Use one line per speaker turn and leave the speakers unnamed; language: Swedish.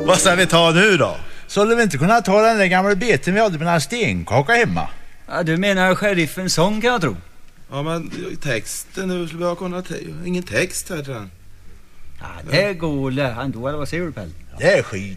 Vad ska vi ta nu då?
Skulle vi inte kunna ta den där gamla beten vi hade med en stenkaka hemma?
Ja, du menar sheriffens sång kan jag tro.
Ja, men texten, nu skulle vi ha kunnat ingen text här till den.
Ja, det går ändå, eller vad säger du, Pelle?
Det är skit.